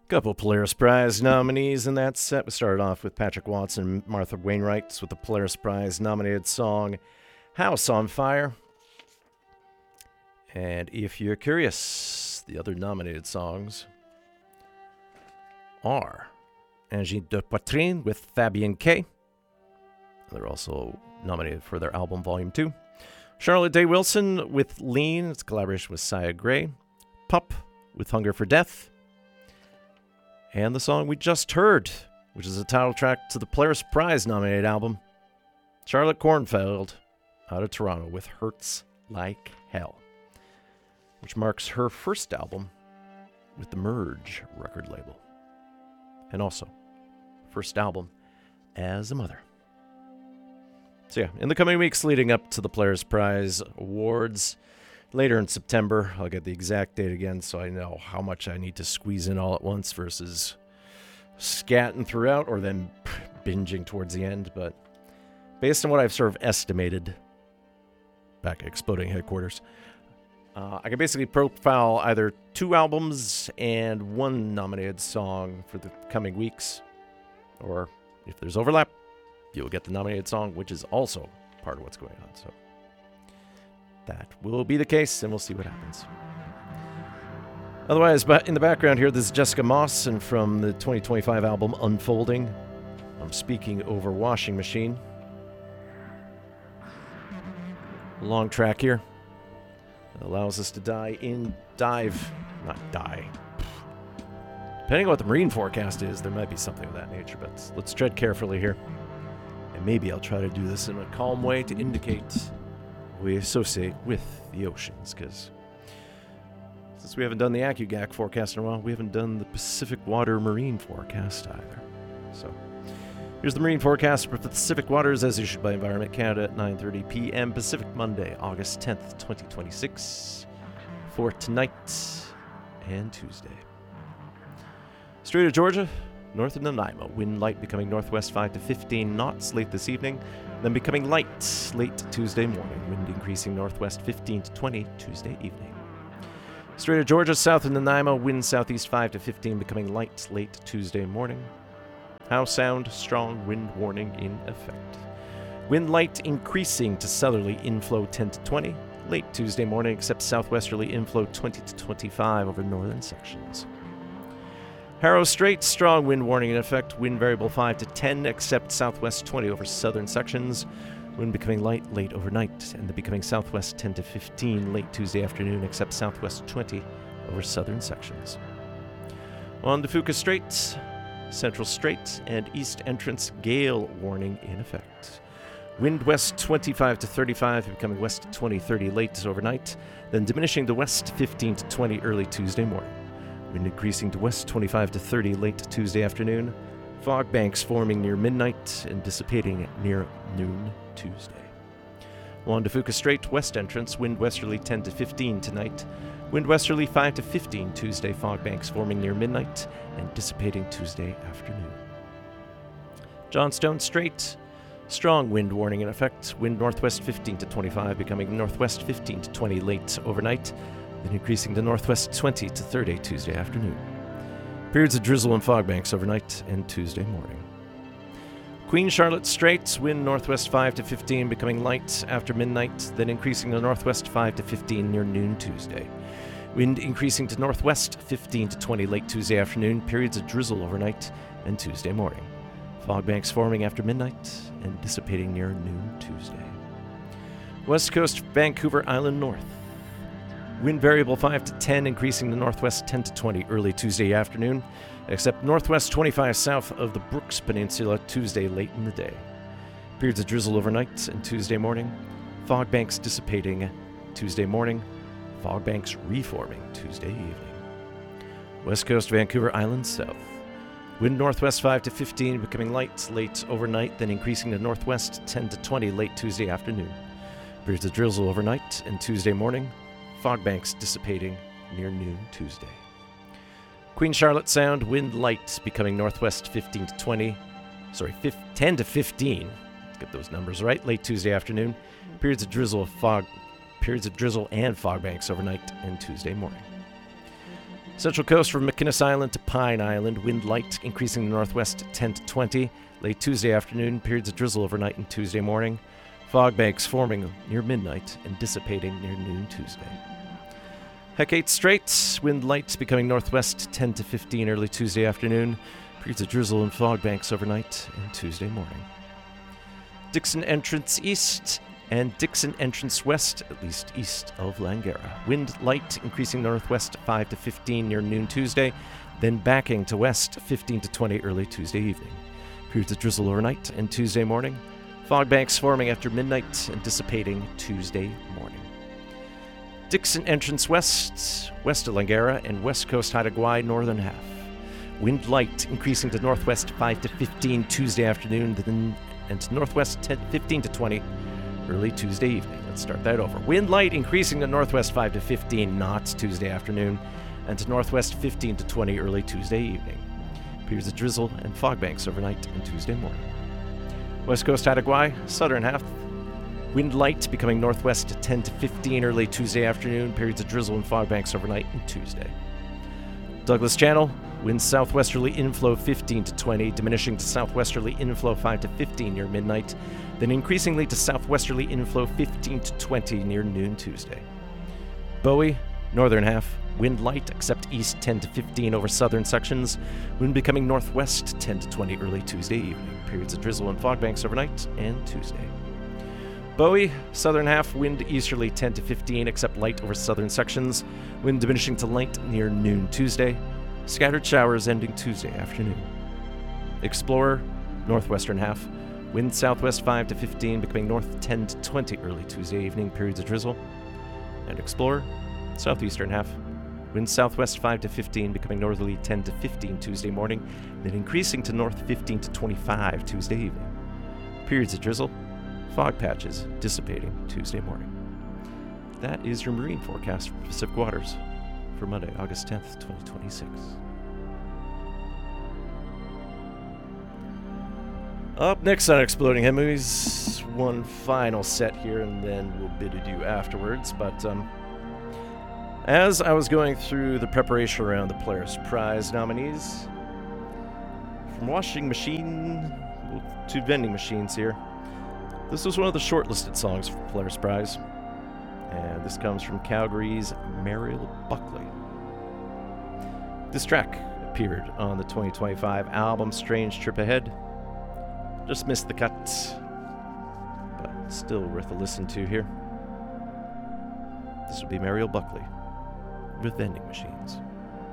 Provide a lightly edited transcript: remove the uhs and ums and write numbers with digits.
Couple Polaris Prize nominees in that set. We started off with Patrick Watson and Martha Wainwright with the Polaris Prize nominated song House on Fire. And if you're curious, the other nominated songs are Angie de Poitrine with Fabian K. They're also nominated for their album Volume 2. Charlotte Day Wilson with Lean. It's a collaboration with Sia Gray. Pup with Hunger for Death. And the song we just heard, which is the title track to the Polaris Prize nominated album, Charlotte Kornfeld out of Toronto with Hurts Like Hell, which marks her first album with the Merge record label. And also, first album as a mother. So yeah, in the coming weeks leading up to the Polaris Prize Awards, later in September, I'll get the exact date again so I know how much I need to squeeze in all at once versus scatting throughout or then binging towards the end. But based on what I've sort of estimated back at Exploding Headquarters, I can basically profile either 2 albums and 1 nominated song for the coming weeks. Or if there's overlap, you'll get the nominated song, which is also part of what's going on. So that will be the case, and we'll see what happens. Otherwise, but in the background here, this is Jessica Moss, and from the 2025 album Unfolding, I'm Speaking Over Washing Machine. Long track here. It allows us to dive. Depending on what the marine forecast is, there might be something of that nature, but let's tread carefully here. And maybe I'll try to do this in a calm way to indicate we associate with the oceans, because since we haven't done the AccuGAC forecast in a while, we haven't done the Pacific Water Marine forecast either. So here's the marine forecast for the Pacific Waters as issued by Environment Canada at 9:30 p.m. Pacific, Monday, August 10th, 2026, for tonight and Tuesday. Strait of Georgia, north of Nanaimo, wind light becoming northwest 5 to 15 knots late this evening, then becoming light late Tuesday morning, wind increasing northwest 15 to 20 Tuesday evening. Strait of Georgia, south of Nanaimo, wind southeast 5 to 15, becoming light late Tuesday morning. Howe Sound, strong wind warning in effect. Wind light increasing to southerly inflow 10 to 20, late Tuesday morning, except southwesterly inflow 20 to 25 over northern sections. Harrow Strait, strong wind warning in effect, wind variable 5 to 10, except southwest 20 over southern sections. Wind becoming light late overnight, and then becoming southwest 10 to 15 late Tuesday afternoon, except southwest 20 over southern sections. On to Fuca Strait, Central Strait, and East Entrance gale warning in effect. Wind west 25 to 35, becoming west 20-30 late overnight, then diminishing to west 15 to 20 early Tuesday morning. Wind increasing to west 25 to 30 late Tuesday afternoon. Fog banks forming near midnight and dissipating near noon Tuesday. On to Fuca Strait, west entrance, wind westerly 10 to 15 tonight. Wind westerly 5 to 15 Tuesday, fog banks forming near midnight and dissipating Tuesday afternoon. Johnstone Strait, strong wind warning in effect. Wind northwest 15 to 25, becoming northwest 15 to 20 late overnight, then increasing to northwest 20 to 30 Tuesday afternoon. Periods of drizzle and fog banks overnight and Tuesday morning. Queen Charlotte Strait, wind northwest 5 to 15, becoming light after midnight, then increasing to northwest 5 to 15 near noon Tuesday. Wind increasing to northwest 15 to 20 late Tuesday afternoon, periods of drizzle overnight and Tuesday morning. Fog banks forming after midnight and dissipating near noon Tuesday. West Coast, Vancouver Island North. Wind variable 5 to 10, increasing to northwest 10 to 20 early Tuesday afternoon, except northwest 25 south of the Brooks Peninsula Tuesday late in the day. Periods of drizzle overnight and Tuesday morning. Fog banks dissipating Tuesday morning. Fog banks reforming Tuesday evening. West Coast, Vancouver Island South. Wind northwest 5 to 15, becoming light late overnight, then increasing to northwest 10 to 20 late Tuesday afternoon. Periods of drizzle overnight and Tuesday morning. Fog banks dissipating near noon Tuesday. Queen Charlotte Sound, wind light, becoming northwest 10 to 15. Let's get those numbers right. Late Tuesday afternoon. Periods of drizzle and fog banks overnight and Tuesday morning. Central coast from McInnes Island to Pine Island. Wind light, increasing to northwest 10 to 20. Late Tuesday afternoon, periods of drizzle overnight and Tuesday morning. Fog banks forming near midnight and dissipating near noon Tuesday. Hecate Strait, wind light becoming northwest 10 to 15 early Tuesday afternoon. Periods of drizzle and fog banks overnight and Tuesday morning. Dixon Entrance East and Dixon Entrance West, at least east of Langara. Wind light increasing northwest 5 to 15 near noon Tuesday, then backing to west 15 to 20 early Tuesday evening. Periods of drizzle overnight and Tuesday morning. Fog banks forming after midnight and dissipating Tuesday morning. Dixon Entrance West, west of Langara, and West Coast Haida Gwaii, northern half. Wind light increasing to northwest 5 to 15 Tuesday afternoon, and to northwest 15 to 20 early Tuesday evening. Let's start that over. Wind light increasing to northwest 5 to 15 knots Tuesday afternoon, and to northwest 15 to 20 early Tuesday evening. Periods of drizzle and fog banks overnight and Tuesday morning. West Coast Haida Gwaii, southern half. Wind light becoming northwest 10 to 15 early Tuesday afternoon. Periods of drizzle and fog banks overnight and Tuesday. Douglas Channel, wind southwesterly inflow 15 to 20, diminishing to southwesterly inflow 5 to 15 near midnight, then increasingly to southwesterly inflow 15 to 20 near noon Tuesday. Bowie, northern half, wind light except east 10 to 15 over southern sections, wind becoming northwest 10 to 20 early Tuesday evening. Periods of drizzle and fog banks overnight and Tuesday. Bowie, southern half, wind easterly 10 to 15 except light over southern sections, wind diminishing to light near noon Tuesday. Scattered showers ending Tuesday afternoon. Explorer, northwestern half, wind southwest 5 to 15 becoming north 10 to 20 early Tuesday evening, periods of drizzle. And Explorer, southeastern half, wind southwest 5 to 15 becoming northerly 10 to 15 Tuesday morning, then increasing to north 15 to 25 Tuesday evening. Periods of drizzle, fog patches dissipating Tuesday morning. That is your marine forecast for Pacific waters for Monday, August 10th, 2026. Up next on Exploding Head Movies, one final set here, and then we'll bid adieu afterwards. But as I was going through the preparation around the Polaris Prize nominees, from washing machine to vending machines here, this was one of the shortlisted songs for the Polaris Prize. And this comes from Calgary's Mariel Buckley. This track appeared on the 2025 album Strange Trip Ahead. Just missed the cut, but still worth a listen to here. This would be Mariel Buckley with Vending Machines.